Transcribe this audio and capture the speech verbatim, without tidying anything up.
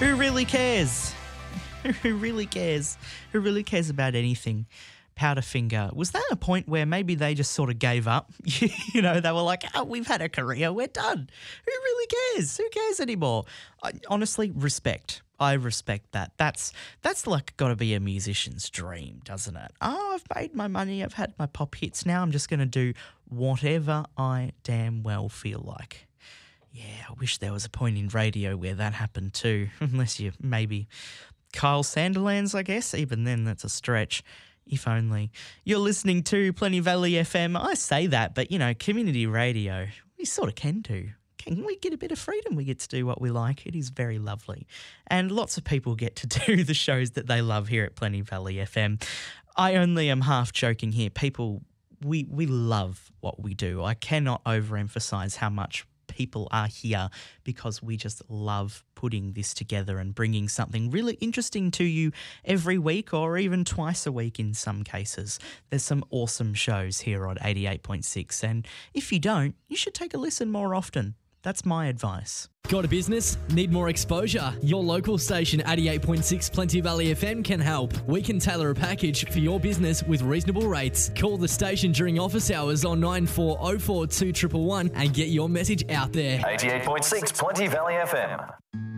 Who really cares? Who really cares? Who really cares about anything? Powderfinger. Was that a point where maybe they just sort of gave up? You know, they were like, oh, we've had a career, we're done. Who really cares? Who cares anymore? I, honestly, respect. I respect that. That's that's like got to be a musician's dream, doesn't it? Oh, I've made my money, I've had my pop hits, now I'm just going to do whatever I damn well feel like. Yeah, I wish there was a point in radio where that happened too, unless you maybe Kyle Sandilands, I guess. Even then, that's a stretch. If only. You're listening to Plenty Valley F M. I say that, but, you know, community radio, we sort of can do. Can we get a bit of freedom? We get to do what we like. It is very lovely. And lots of people get to do the shows that they love here at Plenty Valley F M. I only am half joking here. People, we, we love what we do. I cannot overemphasize how much people are here because we just love putting this together and bringing something really interesting to you every week or even twice a week in some cases. There's some awesome shows here on eighty-eight point six, and if you don't, you should take a listen more often. That's my advice. Got a business? Need more exposure? Your local station, eighty-eight point six Plenty Valley F M, can help. We can tailor a package for your business with reasonable rates. Call the station during office hours on nine four oh four two one one one and get your message out there. eighty-eight point six Plenty Valley F M.